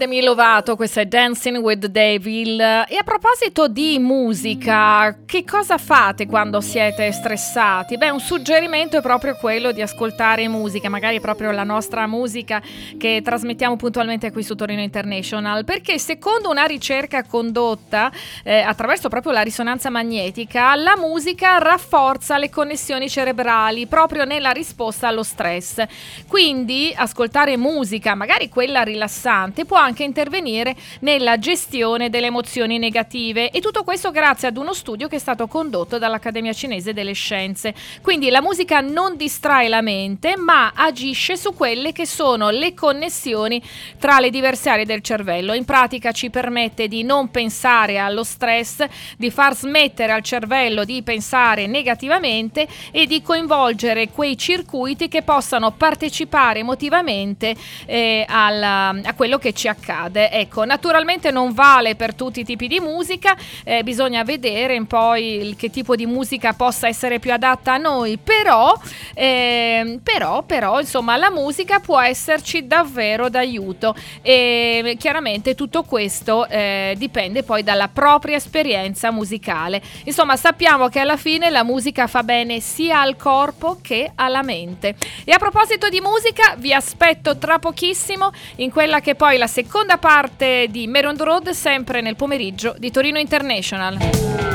Demi Lovato, questa è Dancing with the Devil. E a proposito di musica, che cosa fate quando siete stressati? Beh, un suggerimento è proprio quello di ascoltare musica, magari proprio la nostra musica che trasmettiamo puntualmente qui su Torino International, perché secondo una ricerca condotta attraverso proprio la risonanza magnetica, la musica rafforza le connessioni cerebrali proprio nella risposta allo stress. Quindi ascoltare musica, magari quella rilassante, può anche intervenire nella gestione delle emozioni negative, e tutto questo grazie ad uno studio che è stato condotto dall'Accademia Cinese delle Scienze. Quindi la musica non distrae la mente, ma agisce su quelle che sono le connessioni tra le diverse aree del cervello. In pratica ci permette di non pensare allo stress, di far smettere al cervello di pensare negativamente e di coinvolgere quei circuiti che possano partecipare emotivamente a quello che ci accade. Ecco, naturalmente non vale per tutti i tipi di musica, bisogna vedere poi che tipo di musica possa essere più adatta a noi, però insomma la musica può esserci davvero d'aiuto, e chiaramente tutto questo dipende poi dalla propria esperienza musicale. Insomma, sappiamo che alla fine la musica fa bene sia al corpo che alla mente. E a proposito di musica, vi aspetto tra pochissimo in quella che è poi la seconda parte di Mare on the Road, sempre nel pomeriggio di Torino International.